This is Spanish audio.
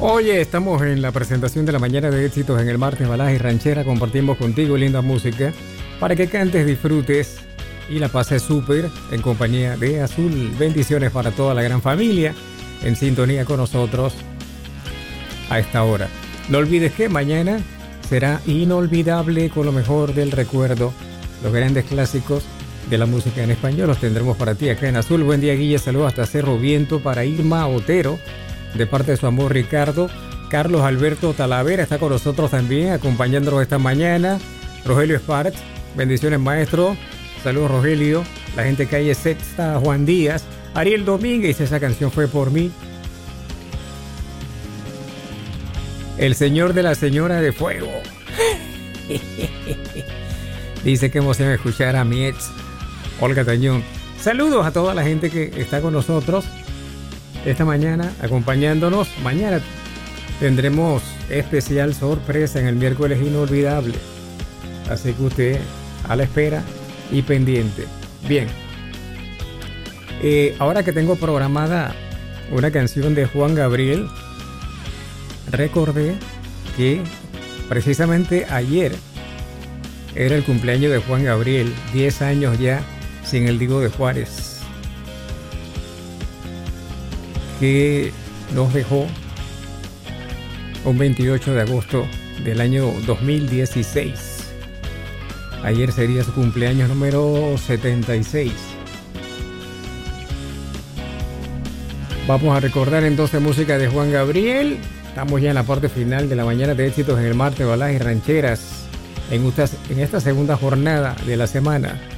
Oye, estamos en la presentación de la mañana de éxitos en el martes Baladas y Ranchera. Compartimos contigo linda música para que cantes, disfrutes y la pases súper en compañía de Azul. Bendiciones para toda la gran familia en sintonía con nosotros a esta hora. No olvides que mañana será inolvidable con lo mejor del recuerdo. Los grandes clásicos de la música en español los tendremos para ti acá en Azul. Buen día, Guille. Saludos hasta Cerro Viento para Irma Otero, de parte de su amor Ricardo. Carlos Alberto Talavera está con nosotros también, acompañándonos esta mañana. Rogelio Espart, bendiciones maestro. Saludos Rogelio. La gente calle Sexta, Juan Díaz. Ariel Domínguez, esa canción fue por mí. El señor de la señora de fuego. Dice que emoción escuchar a mi ex Olga Tañón. Saludos a toda la gente que está con nosotros esta mañana acompañándonos. Mañana tendremos especial sorpresa en el miércoles inolvidable, así que usted a la espera y pendiente. Bien, ahora que tengo programada una canción de Juan Gabriel, recordé que precisamente ayer era el cumpleaños de Juan Gabriel, 10 años ya sin el Divo de Juárez, que nos dejó un 28 de agosto del año 2016. Ayer sería su cumpleaños número 76. Vamos a recordar entonces música de Juan Gabriel. Estamos ya en la parte final de la mañana de éxitos en el martes Baladas y Rancheras en esta segunda jornada de la semana.